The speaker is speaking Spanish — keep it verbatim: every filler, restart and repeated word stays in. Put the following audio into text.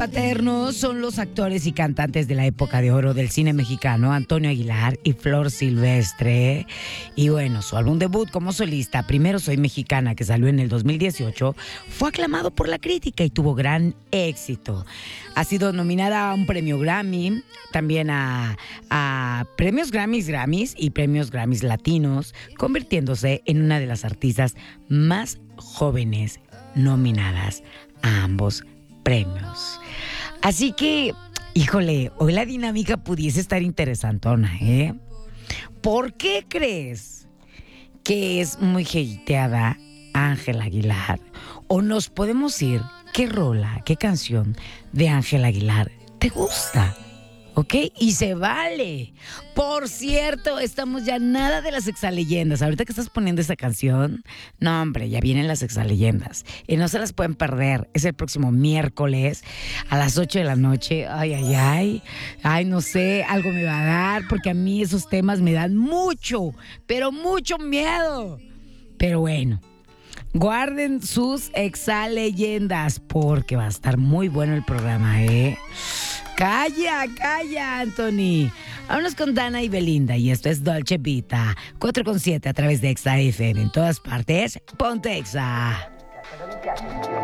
paternos son los actores y cantantes de la época de oro del cine mexicano, Antonio Aguilar y Flor Silvestre. Y bueno, su álbum debut como solista, Primero Soy Mexicana, que salió en el dos mil dieciocho, fue aclamado por la crítica y tuvo gran éxito. Ha sido nominada a un premio Grammy, también a, a premios Grammys, Grammys y premios Grammys Latinos, convirtiéndose en una de las artistas más jóvenes nominadas a ambos premios. Así que, híjole, hoy la dinámica pudiese estar interesantona, ¿eh? ¿Por qué crees que es muy hateada Ángela Aguilar? ¿O nos podemos ir, qué rola, qué canción de Ángela Aguilar te gusta? ¿Ok? Y se vale. Por cierto, estamos ya nada de las exaleyendas. Ahorita que estás poniendo esa canción, no, hombre, ya vienen las exaleyendas. Y no se las pueden perder. Es el próximo miércoles a las ocho de la noche. Ay, ay, ay. Ay, no sé, algo me va a dar, porque a mí esos temas me dan mucho, pero mucho miedo. Pero bueno, guarden sus exaleyendas, porque va a estar muy bueno el programa, ¿eh? Calla, calla, Anthony. Vámonos con Dana y Belinda. Y esto es Dolce Vita. cuatro con siete a través de Exa F M. En todas partes, ponte Exa.